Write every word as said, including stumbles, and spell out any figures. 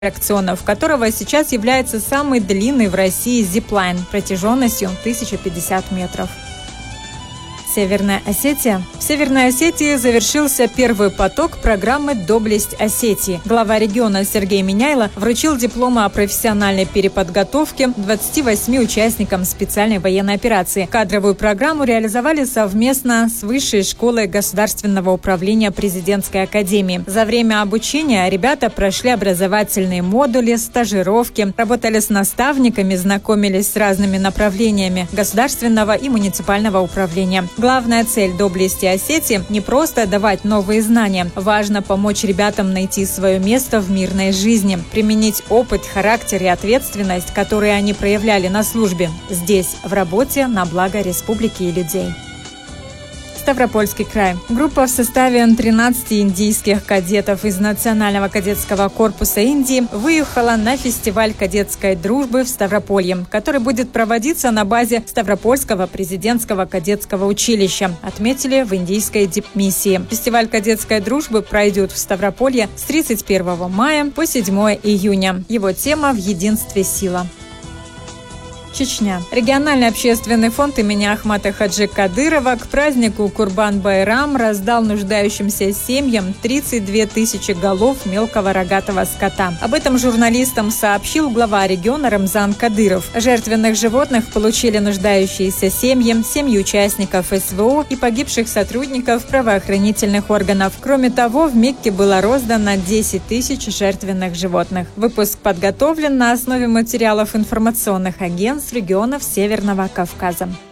аттракционов, которого сейчас является самый длинный в России зиплайн протяженностью тысяча пятьдесят метров. Северная Осетия. В Северной Осетии завершился первый поток программы «Доблесть Осетии». Глава региона Сергей Миняйло вручил дипломы о профессиональной переподготовке двадцати восьми участникам специальной военной операции. Кадровую программу реализовали совместно с Высшей школой государственного управления президентской академии. За время обучения ребята прошли образовательные модули, стажировки, работали с наставниками, знакомились с разными направлениями государственного и муниципального управления. Главная цель «Доблести Осетии» – не просто давать новые знания. Важно помочь ребятам найти свое место в мирной жизни, применить опыт, характер и ответственность, которые они проявляли на службе, здесь, в работе на благо республики и людей. Ставропольский край. Группа в составе тринадцати индийских кадетов из Национального кадетского корпуса Индии выехала на фестиваль кадетской дружбы в Ставрополье, который будет проводиться на базе Ставропольского президентского кадетского училища, отметили в индийской дипмиссии. Фестиваль кадетской дружбы пройдет в Ставрополье с тридцать первого мая по седьмое июня. Его тема «В единстве сила». Чечня. Региональный общественный фонд имени Ахмата Хаджи Кадырова к празднику Курбан-Байрам раздал нуждающимся семьям тридцать две тысячи голов мелкого рогатого скота. Об этом журналистам сообщил глава региона Рамзан Кадыров. Жертвенных животных получили нуждающиеся семьи, семьи участников эс вэ о и погибших сотрудников правоохранительных органов. Кроме того, в Мекке было роздано десять тысяч жертвенных животных. Выпуск подготовлен на основе материалов информационных агентств регионов Северного Кавказа.